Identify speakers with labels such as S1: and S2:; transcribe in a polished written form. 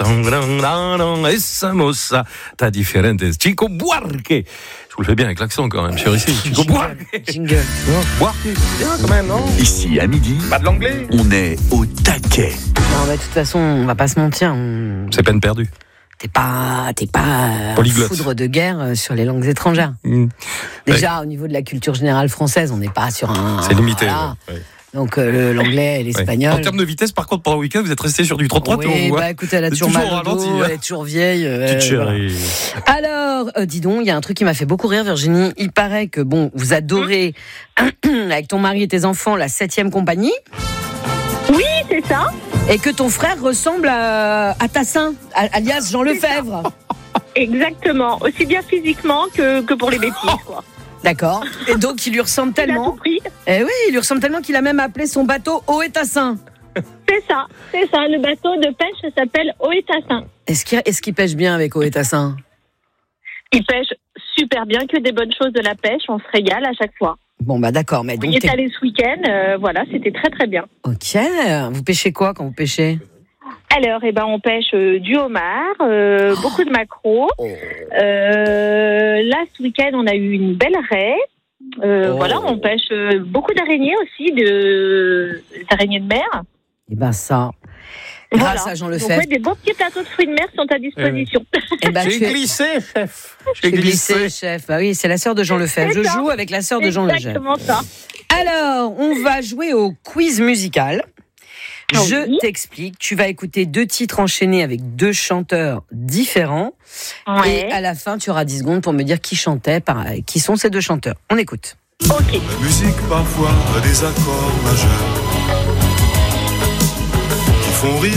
S1: Estamos a diferentes. Chico Buarque. Je vous le fais bien avec l'accent quand même, chérie. Chico Buarque.
S2: Jingle.
S1: Buarque, c'est bien quand même, non?
S3: Ici, à midi,
S1: Pas de l'anglais.
S3: on est au taquet.
S2: Non, mais de toute façon, on va pas se mentir.
S1: C'est peine perdue.
S2: T'es pas
S1: Polyglotte.
S2: foudre de guerre sur les langues étrangères. Déjà, au niveau de la culture générale française, on n'est pas sur un...
S1: C'est limité.
S2: Voilà.
S1: Ouais.
S2: Donc, l'anglais et l'espagnol.
S1: En termes de vitesse, par contre, pendant le week-end, vous êtes resté sur du 33 tours.
S2: Oui, écoute, elle a toujours mal au dos, elle est toujours vieille.
S1: Petite chérie.
S2: Alors, dis donc, il y a un truc qui m'a fait beaucoup rire, Virginie. Il paraît que, vous adorez, avec ton mari et tes enfants, la 7e compagnie.
S4: Oui, c'est ça.
S2: Et que ton frère ressemble à Tassin, alias Jean Lefebvre.
S4: Exactement. Aussi bien physiquement que pour les bêtises, quoi.
S2: D'accord. Et donc, il lui ressemble tellement. Eh oui, il lui ressemble tellement qu'il a même appelé son bateau Oé-Tassin.
S4: C'est ça. Le bateau de pêche s'appelle Oé-Tassin.
S2: Est-ce qu'il pêche bien avec Oé-Tassin?
S4: Il pêche super bien, que des bonnes choses de la pêche. On se régale à chaque fois.
S2: Bon, d'accord. Mais
S4: On
S2: donc,
S4: y est allé ce week-end. Voilà, c'était très très bien.
S2: Ok. Vous pêchez quoi quand vous pêchez?
S4: Alors, on pêche du homard, beaucoup de maquereaux. Là, ce week-end, on a eu une belle raie. Voilà, on pêche beaucoup d'araignées aussi, des araignées de mer.
S2: Et ça, grâce à Jean Lefebvre.
S4: Donc, des beaux petits plateaux de fruits de mer sont à disposition.
S1: J'ai glissé, chef.
S2: J'ai glissé, chef. Bah oui, c'est la sœur de Jean Lefebvre. Je joue avec la sœur de Jean Lefebvre.
S4: Exactement ça.
S2: Alors, on va jouer au quiz musical. Je t'explique, tu vas écouter 2 titres enchaînés avec 2 chanteurs différents.
S4: Ouais.
S2: Et à la fin, tu auras 10 secondes pour me dire qui chantait, qui sont ces 2 chanteurs. On écoute.
S4: Ok.
S5: La musique parfois a des accords majeurs qui font rire.